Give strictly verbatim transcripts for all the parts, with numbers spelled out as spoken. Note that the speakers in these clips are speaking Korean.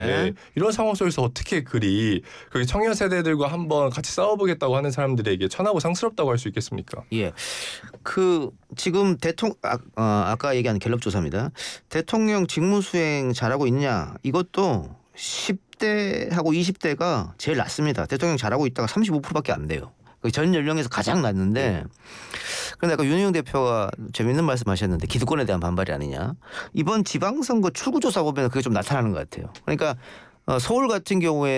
네. 이런 상황 속에서 어떻게 그리 그 청년 세대들과 한번 같이 싸워보겠다고 하는 사람들에게 천하고 상스럽다고 할 수 있겠습니까? 예. 그 지금 대통령 아, 어, 아까 얘기한 갤럽 조사입니다. 대통령 직무수행 잘하고 있느냐 이것도 십 대하고 이십 대가 제일 낮습니다. 대통령 잘하고 있다가 삼십오 퍼센트밖에 안 돼요. 전 연령에서 가장 낮는데 네. 그런데 아까 윤희용 대표가 재밌는 말씀하셨는데 기득권에 대한 반발이 아니냐. 이번 지방선거 출구조사 보면 그게 좀 나타나는 것 같아요. 그러니까 어, 서울 같은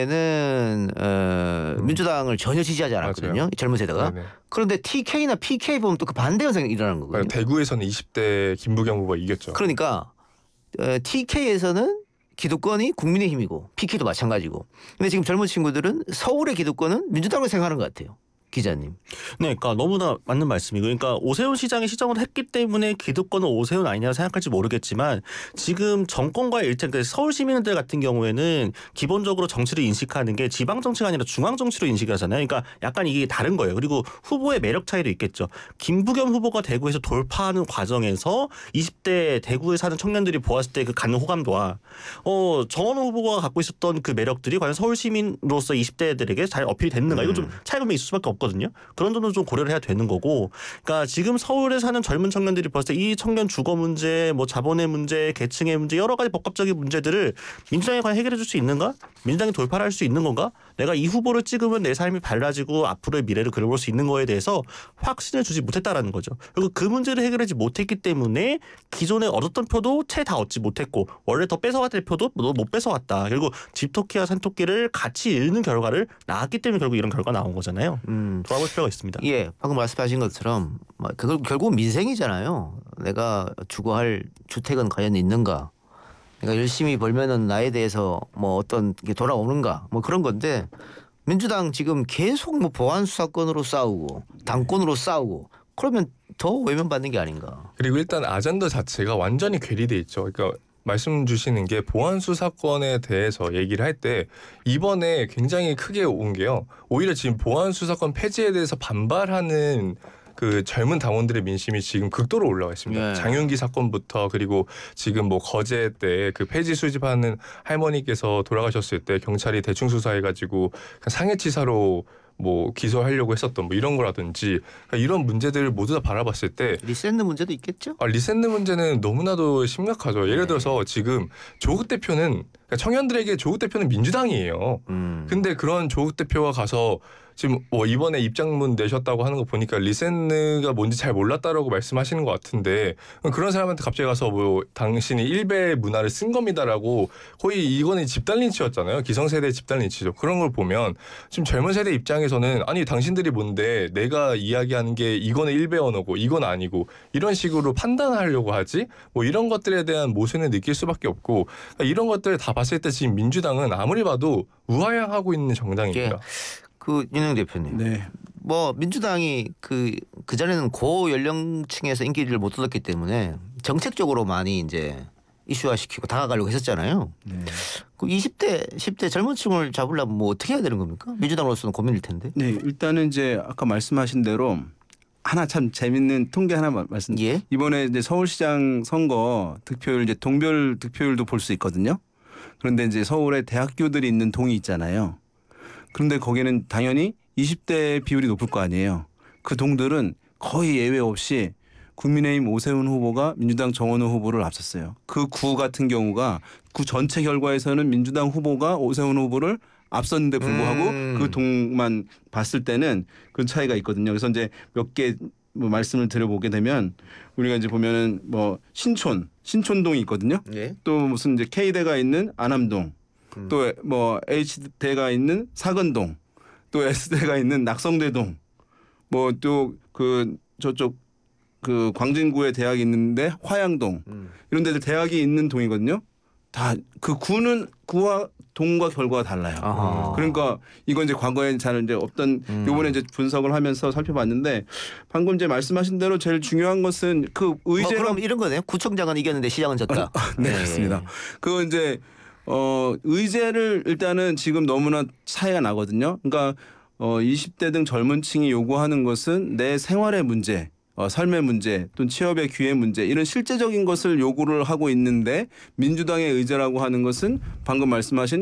경우에는 어, 음. 민주당을 전혀 지지하지 않았거든요. 맞아요. 젊은 세대가. 네네. 그런데 티케이나 피케이 보면 또 그 반대 현상이 일어나는 거거든요. 대구에서는 이십 대 김부겸 후보가 이겼죠. 그러니까 어, 티케이에서는 기득권이 국민의힘이고 피케이도 마찬가지고. 근데 지금 젊은 친구들은 서울의 기득권은 민주당으로 생각하는 것 같아요. 기자님. 네, 그러니까 너무나 맞는 말씀이고, 그러니까 오세훈 시장이 시정을 했기 때문에 기득권은 오세훈 아니냐고 생각할지 모르겠지만 지금 정권과의 일체, 그러니까 서울 시민들 같은 경우에는 기본적으로 정치를 인식하는 게 지방 정치가 아니라 중앙 정치로 인식하잖아요. 그러니까 약간 이게 다른 거예요. 그리고 후보의 매력 차이도 있겠죠. 김부겸 후보가 대구에서 돌파하는 과정에서 이십 대 대구에 사는 청년들이 보았을 때 그 갖는 호감도와 어, 정원호 후보가 갖고 있었던 그 매력들이 과연 서울 시민으로서 이십 대들에게 잘 어필이 됐는가? 음. 이거 좀 차이가 있을 수밖에 없고. 거든요. 그런 점도 좀 고려를 해야 되는 거고, 그러니까 지금 서울에 사는 젊은 청년들이 봤을 때 이 청년 주거 문제, 뭐 자본의 문제, 계층의 문제, 여러 가지 복합적인 문제들을 민주당이 과연 해결해 줄 수 있는가? 민주당이 돌파를 할 수 있는 건가? 내가 이 후보를 찍으면 내 삶이 밝아지고 앞으로의 미래를 그려볼 수 있는 거에 대해서 확신을 주지 못했다라는 거죠. 그리고 그 문제를 해결하지 못했기 때문에 기존에 얻었던 표도 채 다 얻지 못했고 원래 더 뺏어갈 표도 못 뺏어왔다. 그리고 집토끼와 산토끼를 같이 잃는 결과를 낳았기 때문에 결국 이런 결과가 나온 거잖아요. 음. 돌아볼 필요가 있습니다. 예, 방금 말씀하신 것처럼 그걸 결국 민생이잖아요. 내가 주거할 주택은 과연 있는가? 내가 열심히 벌면은 나에 대해서 뭐 어떤 게 돌아오는가? 뭐 그런 건데 민주당 지금 계속 뭐 보안 수사권으로 싸우고 당권으로 싸우고 그러면 더 외면받는 게 아닌가? 그리고 일단 아젠다 자체가 완전히 괴리돼 있죠. 그러니까 말씀 주시는 게 보안 수사권에 대해서 얘기를 할 때 이번에 굉장히 크게 온 게요. 오히려 지금 보안 수사권 폐지에 대해서 반발하는 그 젊은 당원들의 민심이 지금 극도로 올라와 있습니다. 네. 장윤기 사건부터 그리고 지금 뭐 거제 때 그 폐지 수집하는 할머니께서 돌아가셨을 때 경찰이 대충 수사해가지고 상해치사로 뭐 기소하려고 했었던 뭐 이런 거라든지 그러니까 이런 문제들을 모두 다 바라봤을 때 리센드 문제도 있겠죠? 아, 리센드 문제는 너무나도 심각하죠. 예를 들어서 지금 조국 대표는 그러니까 청년들에게 조국 대표는 민주당이에요. 음. 근데 그런 조국 대표가 가서 지금 뭐 이번에 입장문 내셨다고 하는 거 보니까 리센드가 뭔지 잘 몰랐다라고 말씀하시는 것 같은데 그런 사람한테 갑자기 가서 뭐 당신이 일베 문화를 쓴 겁니다라고 거의 이거는 집단 린치였잖아요. 기성세대 집단 린치죠. 그런 걸 보면 지금 젊은 세대 입장에서는 아니 당신들이 뭔데 내가 이야기하는 게 이거는 일베 언어고 이건 아니고 이런 식으로 판단하려고 하지? 뭐 이런 것들에 대한 모순을 느낄 수밖에 없고 그러니까 이런 것들을 다 봤을 때 지금 민주당은 아무리 봐도 우하향하고 있는 정당입니다. 예. 그 윤영 대표님. 네. 뭐 민주당이 그 그전에는 고 연령층에서 인기를 못 얻었기 때문에 정책적으로 많이 이제 이슈화시키고 다가가려고 했었잖아요. 네. 그 이십 대, 십 대 젊은 층을 잡으려면 뭐 어떻게 해야 되는 겁니까? 민주당으로서는 고민일 텐데. 네, 일단은 이제 아까 말씀하신 대로 하나 참 재밌는 통계 하나 말씀. 예? 이번에 이제 서울시장 선거 득표율 이제 동별 득표율도 볼 수 있거든요. 그런데 이제 서울에 대학교들이 있는 동이 있잖아요. 그런데 거기는 당연히 이십 대 비율이 높을 거 아니에요. 그 동들은 거의 예외 없이 국민의힘 오세훈 후보가 민주당 정원호 후보를 앞섰어요. 그 구 같은 경우가 구 전체 결과에서는 민주당 후보가 오세훈 후보를 앞섰는데 불구하고 음. 그 동만 봤을 때는 그 차이가 있거든요. 그래서 이제 몇 개 뭐 말씀을 드려보게 되면 우리가 이제 보면은 뭐 신촌, 신촌동이 있거든요. 네. 또 무슨 이제 K대가 있는 안암동, 음. 또 뭐 H대가 있는 사근동, 또 S대가 있는 낙성대동, 뭐 또 그 저쪽 그 광진구에 대학이 있는데 화양동 음. 이런 데들 대학이 있는 동이거든요. 다 그 구는 구와 동과 결과가 달라요. 아하. 그러니까 이건 이제 과거에 잘 이제 없던 음. 요번에 이제 분석을 하면서 살펴봤는데 방금 이제 말씀하신 대로 제일 중요한 것은 그 의제. 뭐 그럼 이런 거네요. 구청장은 이겼는데 시장은 졌다. 네, 네, 그렇습니다. 그 이제 어 의제를 일단은 지금 너무나 차이가 나거든요. 그러니까 어 이십 대 등 젊은 층이 요구하는 것은 내 생활의 문제. 어, 삶의 문제 또는 취업의 기회 문제 이런 실제적인 것을 요구를 하고 있는데 민주당의 의제라고 하는 것은 방금 말씀하신